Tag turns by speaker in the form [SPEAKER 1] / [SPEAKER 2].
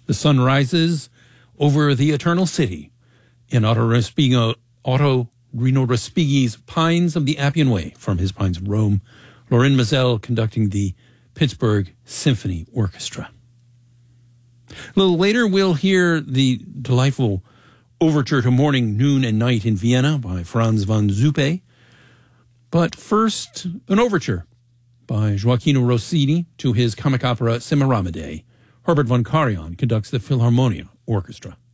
[SPEAKER 1] The sun rises over the eternal city in Otto Rino Respighi's Pines of the Appian Way from his Pines of Rome. Lorin Maazel conducting the Pittsburgh Symphony Orchestra. A little later, we'll hear the delightful Overture to Morning, Noon, and Night in Vienna by Franz von Zuppe. But first, an overture by Gioacchino Rossini to his comic opera Semiramide. Herbert von Karajan conducts the Philharmonia Orchestra.